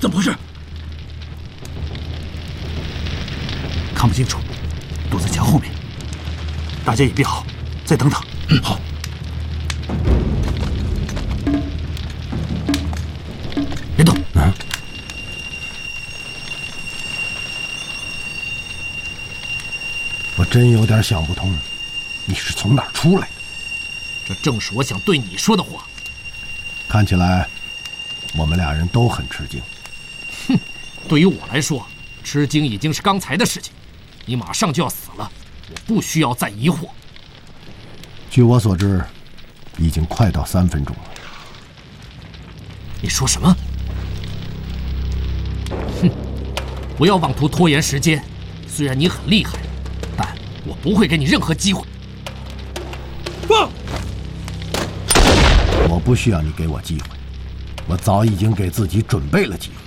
怎么回事？看不清楚，躲在墙后面。大家也别好，再等等。好。别动。 我真有点想不通，你是从哪儿出来的？ 这正是我想对你说的话。 看起来，我们俩人都很吃惊。 哼，对于我来说，吃惊已经是刚才的事情。你马上就要死了，我不需要再疑惑。 据我所知，已经快到3分钟了。 你说什么？哼，不要妄图拖延时间。虽然你很厉害，但我不会给你任何机会。 我不需要你给我机会，我早已经给自己准备了机会。